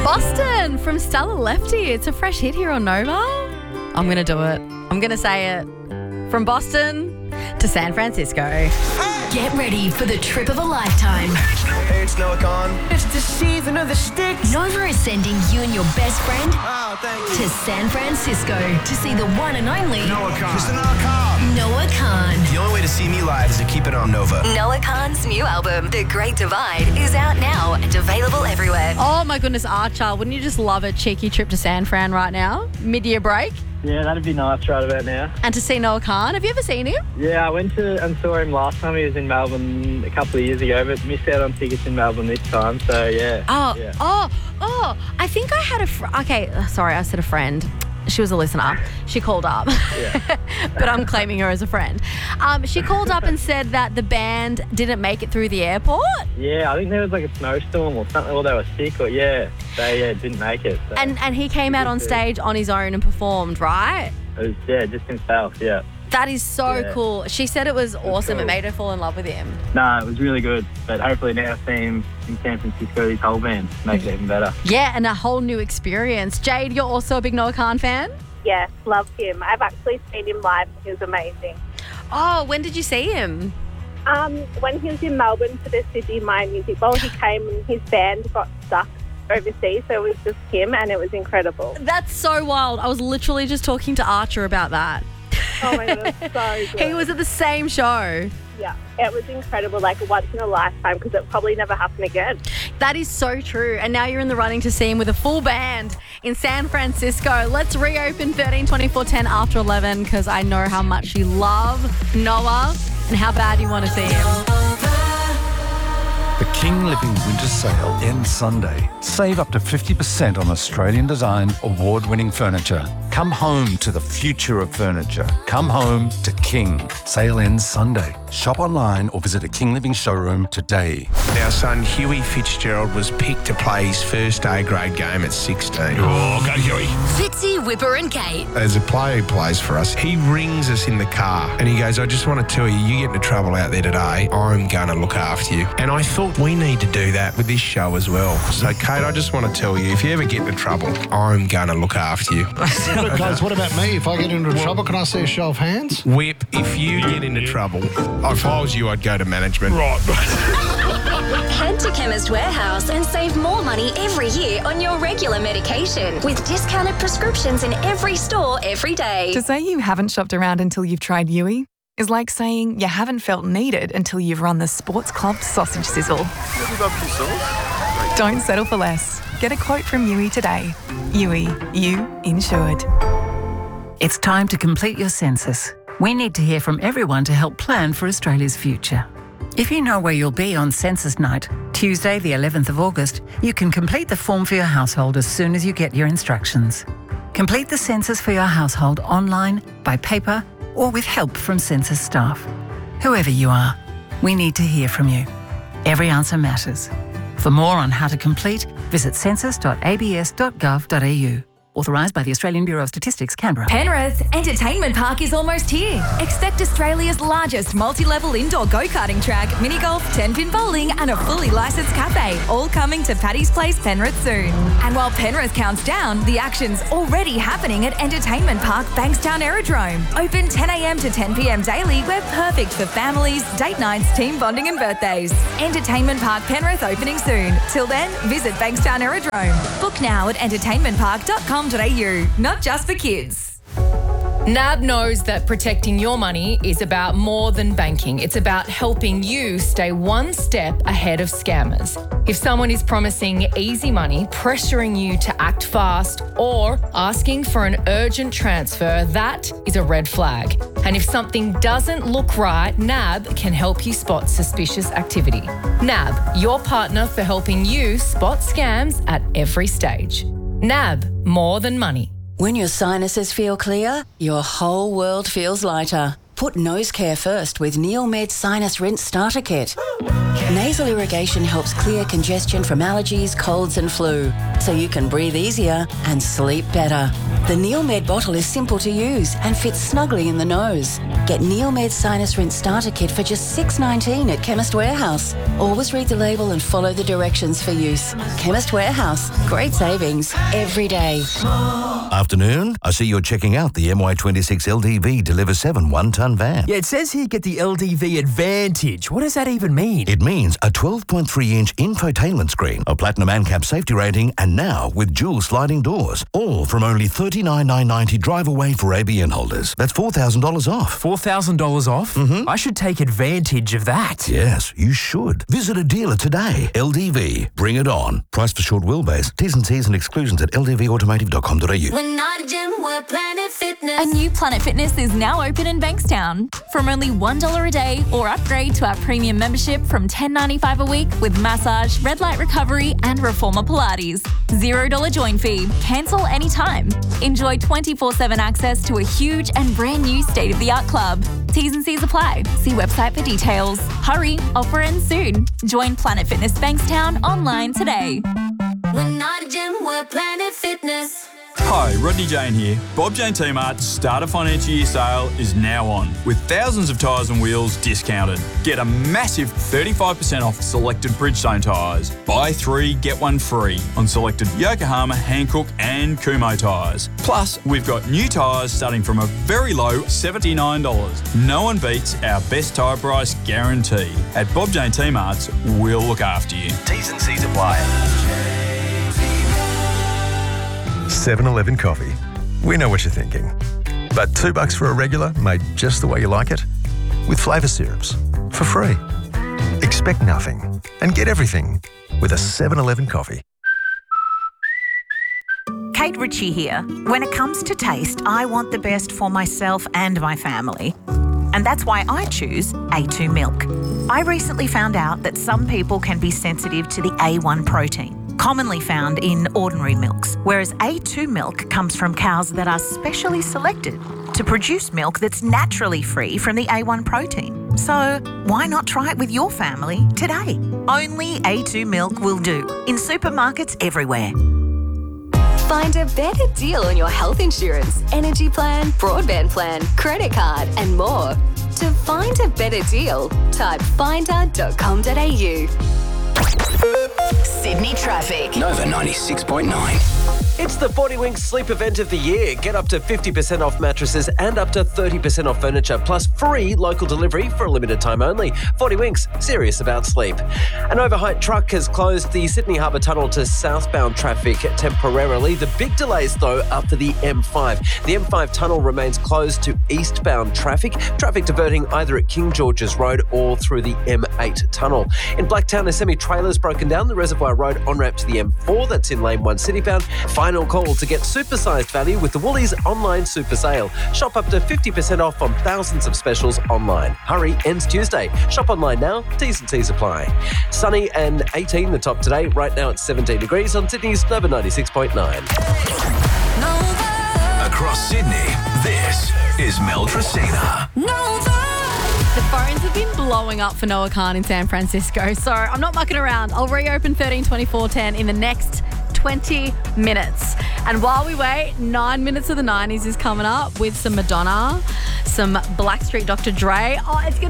Boston from Stella Lefty. It's a fresh hit here on Nova. I'm going to do it. I'm going to say it. From Boston to San Francisco. Get ready for the trip of a lifetime. Hey, it's Noah Khan. It's the season of the sticks. Nova is sending you and your best friend Thank you. to San Francisco to see the one and only Noah Khan. Mr. Noah Khan. Noah Khan. The only way to see me live is to keep it on Nova. Noah Khan's new album, The Great Divide, is out now and available everywhere. Oh my goodness, Archer, wouldn't you just love a cheeky trip to San Fran right now? Mid-year break? Yeah, that'd be nice right about now. And to see Noah Khan. Have you ever seen him? Yeah, I went to and saw him last time he was in Melbourne a couple of years ago, but missed out on tickets in Melbourne this time, so yeah. I think I had sorry, I said a friend. She was a listener. She called up. Yeah. But I'm claiming her as a friend. She called up and said that the band didn't make it through the airport. Yeah, I think there was like a snowstorm or something, or they were sick, or they didn't make it. So. And he came out on stage on his own and performed, right? It was, just himself, yeah. That is so cool. She said it was awesome. cool. It made her fall in love with him. No, it was really good, but hopefully now seeing him in San Francisco, his whole band, make it even better. Yeah, and a whole new experience. Jade, you're also a big Noah Khan fan? Yes, love him. I've actually seen him live. He was amazing. Oh, when did you see him? When he was in Melbourne for the Sydney Mine Music Bowl, he came and his band got stuck overseas, so it was just him, and it was incredible. That's so wild. I was literally just talking to Archer about that. Oh my God, it's so good. He was at the same show. Yeah, it was incredible, like once in a lifetime, because it probably never happened again. That is so true. And now you're in the running to see him with a full band in San Francisco. Let's reopen 13 24 10 after 11, because I know how much you love Noah and how bad you want to see him. The King Living Winter Sale ends Sunday. Save up to 50% on Australian design, award-winning furniture. Come home to the future of furniture. Come home to King. Sale ends Sunday. Shop online or visit a King Living showroom today. Our son Huey Fitzgerald was picked to play his first A-grade game at 16. Oh, go Huey. Fitzy, Whipper and Kate. As a player who plays for us, he rings us in the car and he goes, I just want to tell you, you get into trouble out there today, I'm going to look after you. And I thought we need to do that with this show as well. So, Kate, I just want to tell you, if you ever get into trouble, I'm going to look after you. Look, guys, what about me? If I get into trouble, can I see a show of hands? Whip, if you get into trouble, if I was you, I'd go to management. Right. Head to Chemist Warehouse and save more money every year on your regular medication with discounted prescriptions in every store every day. To say you haven't shopped around until you've tried Yui is like saying you haven't felt needed until you've run the Sports Club sausage sizzle. Don't settle for less. Get a quote from Yui today. Yui, you insured. It's time to complete your census. We need to hear from everyone to help plan for Australia's future. If you know where you'll be on census night, Tuesday the 11th of August, you can complete the form for your household as soon as you get your instructions. Complete the census for your household online, by paper, or with help from census staff. Whoever you are, we need to hear from you. Every answer matters. For more on how to complete, visit census.abs.gov.au. Authorised by the Australian Bureau of Statistics, Canberra. Penrith Entertainment Park is almost here. Expect Australia's largest multi-level indoor go-karting track, mini golf, 10-pin bowling and a fully licensed cafe, all coming to Paddy's Place, Penrith soon. And while Penrith counts down, the action's already happening at Entertainment Park, Bankstown Aerodrome. Open 10 a.m. to 10 p.m. daily. We're perfect for families, date nights, team bonding and birthdays. Entertainment Park Penrith opening soon. Till then, visit Bankstown Aerodrome. Book now at entertainmentpark.com.au. Not just for kids. NAB knows that protecting your money is about more than banking. It's about helping you stay one step ahead of scammers. If someone is promising easy money, pressuring you to act fast, or asking for an urgent transfer, that is a red flag. And if something doesn't look right, NAB can help you spot suspicious activity. NAB, your partner for helping you spot scams at every stage. NAB, more than money. When your sinuses feel clear, your whole world feels lighter. Put nose care first with Neomed Sinus Rinse Starter Kit. Nasal irrigation helps clear congestion from allergies, colds and flu, so you can breathe easier and sleep better. The Neomed bottle is simple to use and fits snugly in the nose. Get Neomed Sinus Rinse Starter Kit for just $6.19 at Chemist Warehouse. Always read the label and follow the directions for use. Chemist Warehouse. Great savings every day. Afternoon, I see you're checking out the MY26 LDV Deliver 7 one-ton van. Yeah, it says here get the LDV Advantage. What does that even mean? It means a 12.3-inch infotainment screen, a platinum ANCAP safety rating, and now with dual sliding doors. All from only $39,990 drive away for ABN holders. That's $4,000 off. $4,000 off? Mm-hmm. I should take advantage of that. Yes, you should. Visit a dealer today. LDV. Bring it on. Price for short wheelbase. T's and C's and exclusions at ldvautomotive.com.au. We're not a gym, we're Planet Fitness. A new Planet Fitness is now open in Bankstown. From only $1 a day or upgrade to our premium membership from $10.95 a week with massage, red light recovery and reformer Pilates. $0 join fee. Cancel anytime. Enjoy 24/7 access to a huge and brand new state-of-the-art club. T's and C's apply. See website for details. Hurry, offer ends soon. Join Planet Fitness Bankstown online today. We're not a gym, we're Planet Fitness. Hi, Rodney Jane here. Bob Jane T-Mart's start of financial year sale is now on, with thousands of tyres and wheels discounted. Get a massive 35% off selected Bridgestone tyres. Buy 3, get 1 free on selected Yokohama, Hankook and Kumho tyres. Plus, we've got new tyres starting from a very low $79. No one beats our best tyre price guarantee. At Bob Jane T-Mart's, we'll look after you. T's and C's apply. 7-Eleven coffee. We know what you're thinking. But $2 for a regular made just the way you like it? With flavour syrups. For free. Expect nothing and get everything with a 7-Eleven coffee. Kate Ritchie here. When it comes to taste, I want the best for myself and my family. And that's why I choose A2 milk. I recently found out that some people can be sensitive to the A1 protein, commonly found in ordinary milks, whereas A2 milk comes from cows that are specially selected to produce milk that's naturally free from the A1 protein. So why not try it with your family today? Only A2 milk will do in supermarkets everywhere. Find a better deal on your health insurance, energy plan, broadband plan, credit card, and more. To find a better deal, type finder.com.au. Sydney traffic. Nova 96.9. It's the 40 Winks sleep event of the year. Get up to 50% off mattresses and up to 30% off furniture, plus free local delivery for a limited time only. 40 Winks, serious about sleep. An overhyped truck has closed the Sydney Harbour Tunnel to southbound traffic temporarily. The big delays, though, are for the M5. The M5 tunnel remains closed to eastbound traffic diverting either at King George's Road or through the M8 tunnel. In Blacktown, a semi-trailer's broken down the Reservoir Road on-ramp to the M4. That's in lane 1 citybound. Final call to get supersized value with the Woolies online super sale. Shop up to 50% off on thousands of specials online. Hurry, ends Tuesday. Shop online now. T's and C's apply. Sunny and 18 the top today. Right now it's 17 degrees on Sydney's Nova 96.9. Across Sydney, this is Mel Tresina. The phones have been blowing up for Noah Khan in San Francisco, so I'm not mucking around. I'll reopen 132410 in the next 20 minutes. And while we wait, 9 minutes of the 90s is coming up with some Madonna, some Blackstreet Dr. Dre. Oh, it's going to